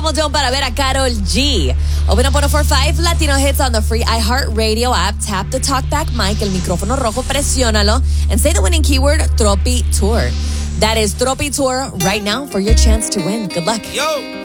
Hamilton para ver a Karol G. Open up 104.5 Latino hits on the free iHeartRadio app. Tap the talkback mic, el micrófono rojo, presiónalo, and say the winning keyword, Tropi Tour. That is Tropi Tour right now for your chance to win. Good luck. Yo.